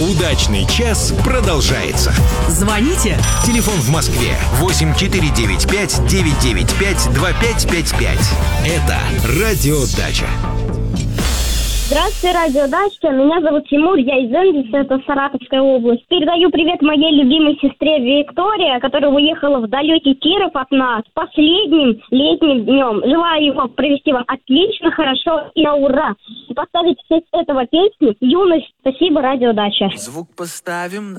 Удачный час продолжается. Звоните. Телефон в Москве 8495 995 2555. Это Радио Дача. Здравствуйте, Радио Дача. Меня зовут Тимур, я из Энгельса, это Саратовская область. Передаю привет моей любимой сестре Виктории, которая уехала в далекий Киров от нас последним летним днем. Желаю его провести вам отлично, хорошо и на ура. И поставить в честь этого песню «Юность». Спасибо, Радио Дача. Звук поставим